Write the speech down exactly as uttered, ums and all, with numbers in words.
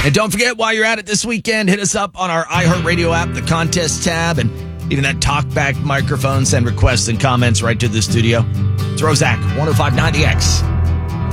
And don't forget, while you're at it this weekend, hit us up on our iHeartRadio app, the contest tab, and even that talkback microphone. Send requests and comments right to the studio. It's Rozac, one oh five point nine The X.